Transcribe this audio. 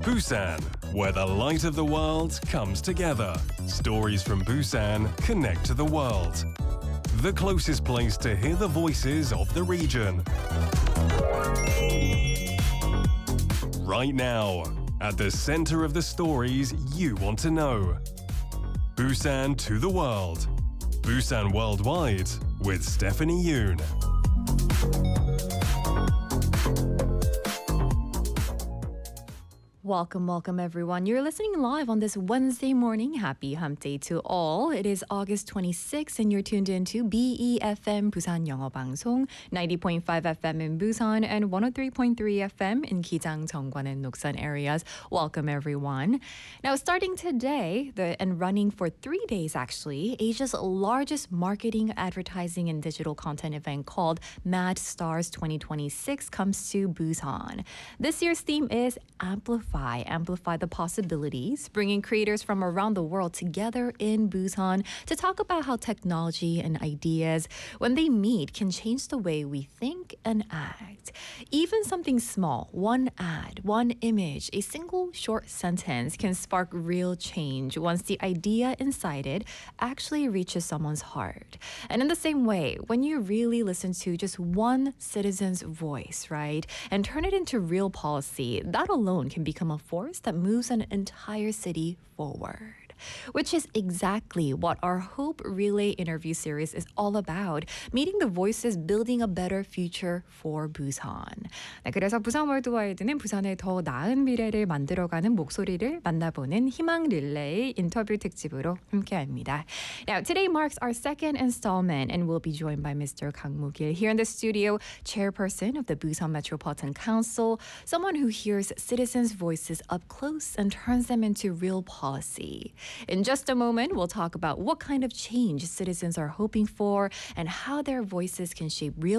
Busan, where the light of the world comes together. Stories from Busan connect to the world. The closest place to hear the voices of the region. Right now, at the center of the stories you want to know. Busan to the world. Busan Worldwide with Stephanie Yoon. Welcome everyone. You're listening live on this Wednesday morning. Happy hump day to all. It is August 26th and you're tuned in to BEFM Busan 영어 방송 90.5 FM in Busan and 103.3 FM in Gijang, Jeongwan and Noksan areas. Welcome everyone. Now starting today and running for 3 days actually, Asia's largest marketing, advertising and digital content event called Mad Stars 2026 comes to Busan. This year's theme is Amplify the possibilities, bringing creators from around the world together in Busan to talk about how technology and ideas, when they meet, can change the way we think and act. Even something small, one ad, one image, a single short sentence can spark real change once the idea inside it actually reaches someone's heart. And in the same way, when you really listen to just one citizen's voice, right, and turn it into real policy, that alone can become a force that moves an entire city forward. Which is exactly what our Hope Relay interview series is all about. Meeting the voices, building a better future for Busan. 네, 그래서 부산 월드와이드는 부산의 더 나은 미래를 만들어가는 목소리를 만나보는 희망 릴레이 인터뷰 특집으로 함께합니다. Now, today marks our second installment and we'll be joined by Mr. Kang Moo-gil here in the studio, chairperson of the Busan Metropolitan Council, someone who hears citizens' voices up close and turns them into real policy. In just a moment, we'll talk about what kind of change citizens are hoping for and how their voices can shape real